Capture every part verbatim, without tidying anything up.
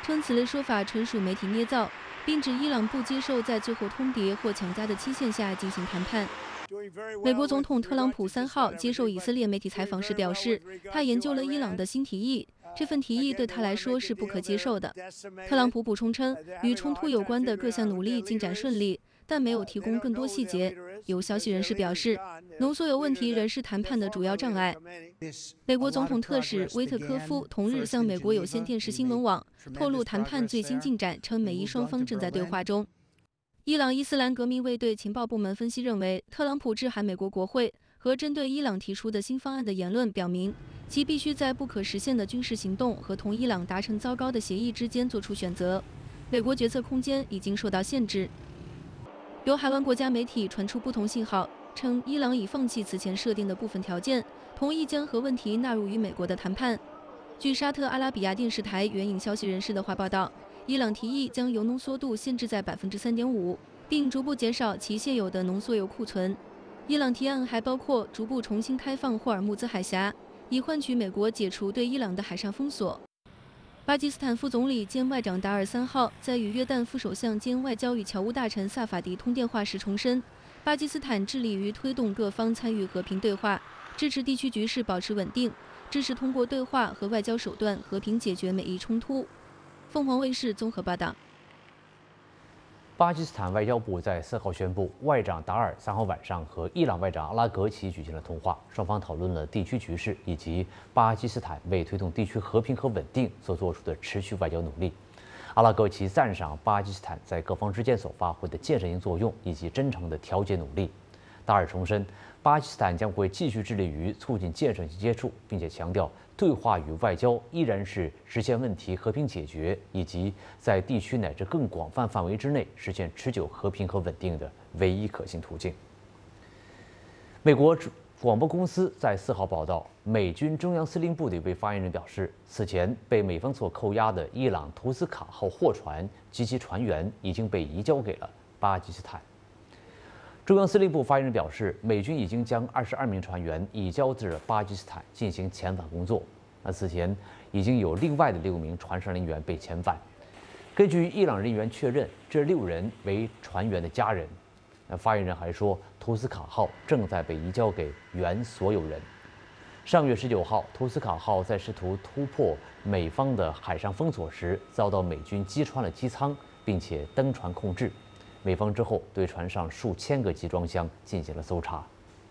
称此类说法纯属媒体捏造，并指伊朗不接受在最后通牒或强加的期限下进行谈判。美国总统特朗普三号接受以色列媒体采访时表示，他研究了伊朗的新提议，这份提议对他来说是不可接受的。特朗普补充称，与冲突有关的各项努力进展顺利，但没有提供更多细节。有消息人士表示，浓缩铀问题仍是谈判的主要障碍。美国总统特使威特科夫同日向美国有线电视新闻网透露谈判最新进展，称美伊双方正在对话中。伊朗伊斯兰革命卫队情报部门分析认为，特朗普致函美国国会和针对伊朗提出的新方案的言论表明，其必须在不可实现的军事行动和同伊朗达成糟糕的协议之间做出选择。美国决策空间已经受到限制。有海湾国家媒体传出不同信号，称伊朗已放弃此前设定的部分条件，同意将核问题纳入与美国的谈判。据沙特阿拉比亚电视台援引消息人士的话报道，伊朗提议将铀浓缩度限制在百分之三点五，并逐步减少其现有的浓缩铀库存。伊朗提案还包括逐步重新开放霍尔木兹海峡，以换取美国解除对伊朗的海上封锁。巴基斯坦副总理兼外长达尔三号在与约旦副首相兼外交与侨务大臣萨法迪通电话时重申，巴基斯坦致力于推动各方参与和平对话，支持地区局势保持稳定，支持通过对话和外交手段和平解决美伊冲突。凤凰卫视综合报道。 巴基斯坦外交部在四号宣布，外长达尔三号晚上和伊朗外长阿拉格齐举行了通话，双方讨论了地区局势以及巴基斯坦为推动地区和平和稳定所做出的持续外交努力。阿拉格齐赞赏巴基斯坦在各方之间所发挥的建设性作用以及真诚的调解努力。达尔重申，巴基斯坦将会继续致力于促进建设性接触，并且强调对话与外交依然是实现问题和平解决以及在地区乃至更广泛范围之内实现持久和平和稳定的唯一可行途径。美国广播公司在四号报道，美军中央司令部的一位发言人表示，此前被美方所扣押的伊朗图斯卡号货船及其船员已经被移交给了巴基斯坦。中央司令部发言人表示，美军已经将二十二名船员移交至了巴基斯坦进行遣返工作。那此前已经有另外的六名船上人员被遣返。根据伊朗人员确认，这六人为船员的家人。那发言人还说，图斯卡号正在被移交给原所有人。上月十九号，图斯卡号在试图突破美方的海上封锁时，遭到美军击穿了机舱，并且登船控制。美方之后对船上数千个集装箱进行了搜查。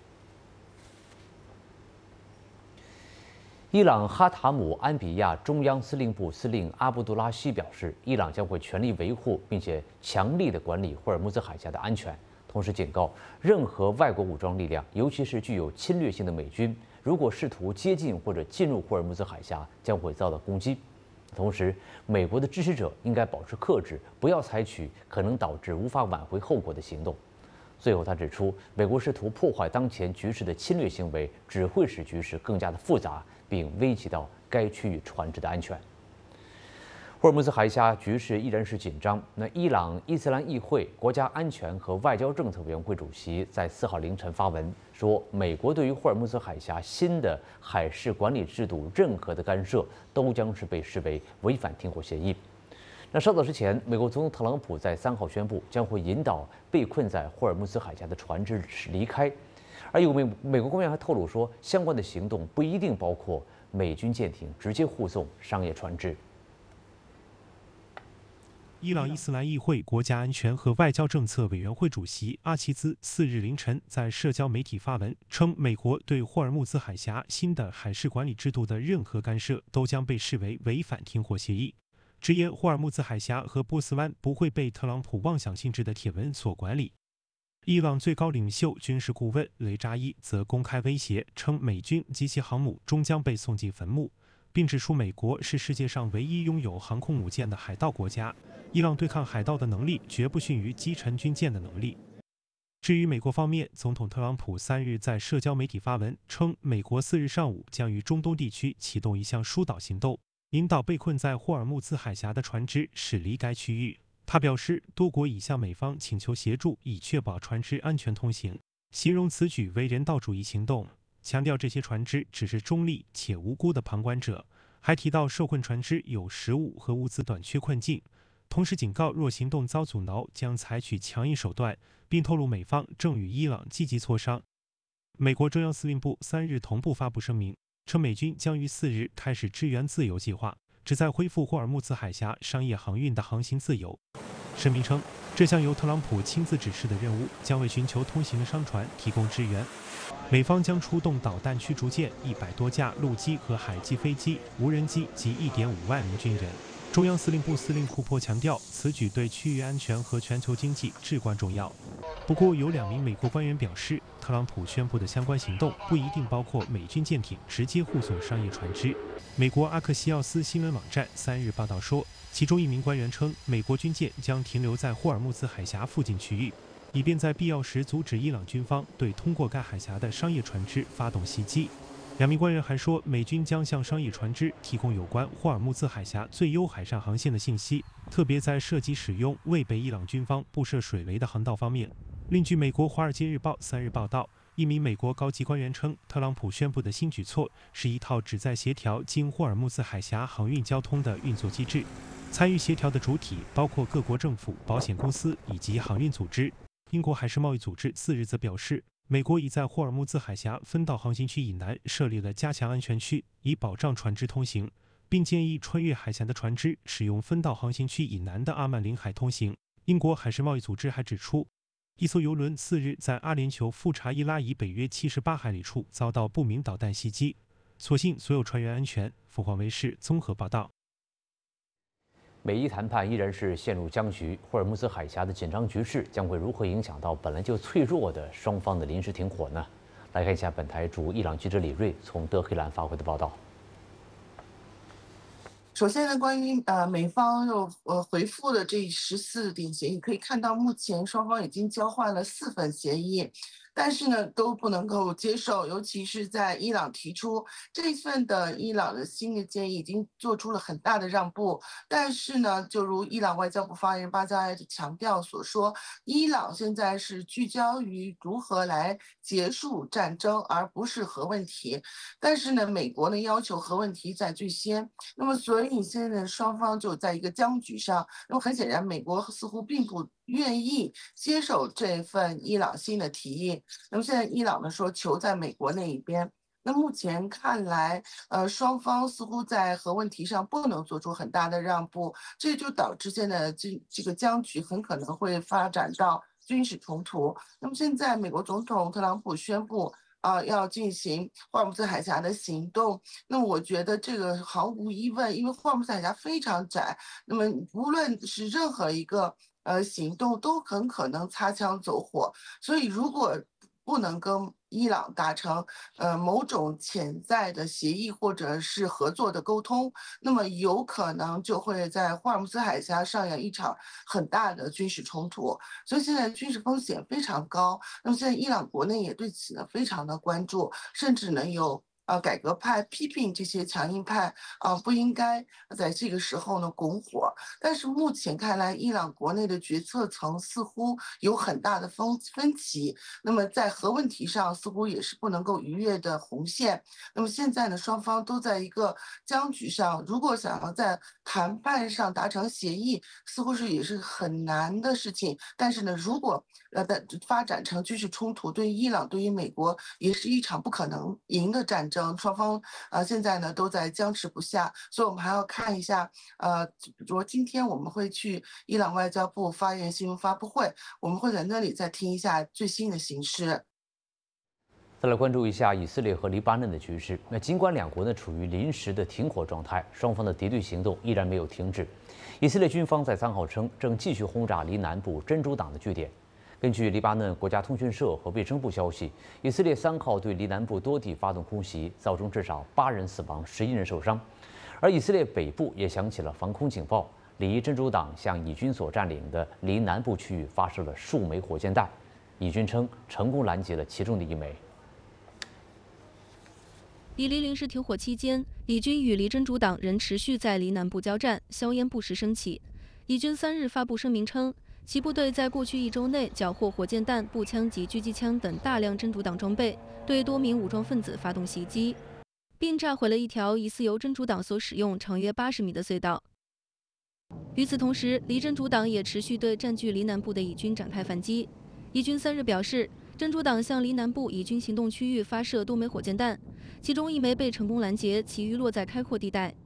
伊朗哈塔姆安比亚中央司令部司令阿卜杜拉希表示，伊朗将会全力维护并且强力地管理霍尔木兹海峡的安全，同时警告任何外国武装力量，尤其是具有侵略性的美军，如果试图接近或者进入霍尔木兹海峡，将会遭到攻击。同时，美国的支持者应该保持克制，不要采取可能导致无法挽回后果的行动。最后，他指出，美国试图破坏当前局势的侵略行为，只会使局势更加的复杂，并危及到该区域船只的安全。霍尔木兹海峡局势依然是紧张。那伊朗伊斯兰议会国家安全和外交政策委员会主席在四号凌晨发文说，美国对于霍尔木兹海峡新的海事管理制度任何的干涉都将是被视为违反停火协议。那稍早之前，美国总统特朗普在三号宣布将会引导被困在霍尔木兹海峡的船只离开，而有美美国官员还透露说，相关的行动不一定包括美军舰艇直接护送商业船只。 伊朗伊斯兰议会国家安全和外交政策委员会主席阿齐兹四日凌晨在社交媒体发文称，美国对霍尔木兹海峡新的海事管理制度的任何干涉都将被视为违反停火协议，直言霍尔木兹海峡和波斯湾不会被特朗普妄想性质的帖文所管理。伊朗最高领袖军事顾问雷扎伊则公开威胁称，美军及其航母终将被送进坟墓，并指出美国是世界上唯一拥有航空母舰的海盗国家，伊朗对抗海盗的能力绝不逊于击沉军舰的能力。至于美国方面，总统特朗普三日在社交媒体发文称，美国四日上午将于中东地区启动一项疏导行动，引导被困在霍尔木兹海峡的船只驶离该区域。他表示，多国已向美方请求协助，以确保船只安全通行，形容此举为人道主义行动，强调这些船只只是中立且无辜的旁观者， 还提到受困船只有食物和物资短缺困境，同时警告若行动遭阻挠，将采取强硬手段，并透露美方正与伊朗积极磋商。美国中央司令部三日同步发布声明，称美军将于四日开始支援自由计划，旨在恢复霍尔木兹海峡商业航运的航行自由。声明称，这项由特朗普亲自指示的任务将为寻求通行的商船提供支援。美方将出动导弹驱逐舰一百多架、陆基和海基飞机、无人机及一点五万名军人。中央司令部司令库珀强调，此举对区域安全和全球经济至关重要。不过，有两名美国官员表示，特朗普宣布的相关行动不一定包括美军舰艇直接护送商业船只。美国阿克西奥斯新闻网站三日报道说，其中一名官员称，美国军舰将停留在霍尔木兹海峡附近区域，以便在必要时阻止伊朗军方对通过该海峡的商业船只发动袭击。两名官员还说，美军将向商业船只提供有关霍尔木兹海峡最优海上航线的信息，特别在涉及使用未被伊朗军方布设水雷的航道方面。另据美国《华尔街日报》三日报道，一名美国高级官员称，特朗普宣布的新举措是一套旨在协调经霍尔木兹海峡航运交通的运作机制。参与协调的主体包括各国政府、保险公司以及航运组织。英国海事贸易组织四日则表示，美国已在霍尔木兹海峡分道航行区以南设立了加强安全区，以保障船只通行，并建议穿越海峡的船只使用分道航行区以南的阿曼临海通行。英国海事贸易组织还指出，一艘邮轮四日在阿联酋富查伊拉以北约七十八海里处遭到不明导弹袭击，所幸所有船员安全。凤凰卫视综合报道。 美伊谈判依然是陷入僵局，霍尔木兹海峡的紧张局势将会如何影响到本来就脆弱的双方的临时停火呢？来看一下本台驻伊朗记者李锐从德黑兰发回的报道。 首先呢，关于呃美方又呃回复的这十四点协议，可以看到目前双方已经交换了四份协议。但是呢，都不能够接受，尤其是在伊朗提出这一份的伊朗的新的建议，已经做出了很大的让步。但是呢，就如伊朗外交部发言人巴扎埃强调所说，伊朗现在是聚焦于如何来结束战争，而不是核问题。但是呢，美国呢要求核问题在最先，那么所以现在双方就在一个僵局上。那么很显然，美国似乎并不愿意接受这份伊朗新的提议。那么现在伊朗呢说求在美国那一边。那目前看来，呃，双方似乎在核问题上不能做出很大的让步，这就导致现在这这个僵局很可能会发展到军事冲突。那么现在美国总统特朗普宣布啊、呃，要进行霍尔木兹海峡的行动。那我觉得这个毫无疑问，因为霍尔木兹海峡非常窄，那么无论是任何一个呃行动都很可能擦枪走火。所以如果不能跟伊朗达成呃某种潜在的协议或者是合作的沟通，那么有可能就会在霍尔木兹海峡上演一场很大的军事冲突。所以现在军事风险非常高。那么现在伊朗国内也对此呢非常的关注，甚至呢有呃，改革派批评这些强硬派啊、呃，不应该在这个时候呢拱火。但是目前看来，伊朗国内的决策层似乎有很大的分分歧。那么在核问题上，似乎也是不能够逾越的红线。那么现在呢，双方都在一个僵局上，如果想要在谈判上达成协议，似乎是也是很难的事情。但是呢，如果呃的发展成军事冲突，对于伊朗、对于美国也是一场不可能赢的战争。双方呃现在呢都在僵持不下，所以我们还要看一下呃，比如说今天我们会去伊朗外交部发言新闻发布会，我们会在那里再听一下最新的形势。 再来关注一下以色列和黎巴嫩的局势。那尽管两国呢处于临时的停火状态，双方的敌对行动依然没有停止。以色列军方在三号称，正继续轰炸黎南部真主党的据点。根据黎巴嫩国家通讯社和卫生部消息，以色列三号对黎南部多地发动空袭，造成至少八人死亡，十一人受伤。而以色列北部也响起了防空警报，黎真主党向以军所占领的黎南部区域发射了数枚火箭弹，以军称成功拦截了其中的一枚。 以黎临时停火期间，以军与黎真主党仍持续在黎南部交战，硝烟不时升起。以军三日发布声明称，其部队在过去一周内缴获火箭弹、步枪及狙击枪等大量真主党装备，对多名武装分子发动袭击， 并炸毁了一条疑似由真主党所使用、长约八十米的隧道。与此同时，离真主党也持续对占据离南部的以军展开反击。以军三日表示，真主党向离南部以军行动区域发射多枚火箭弹，其中一枚被成功拦截，其余落在开阔地带。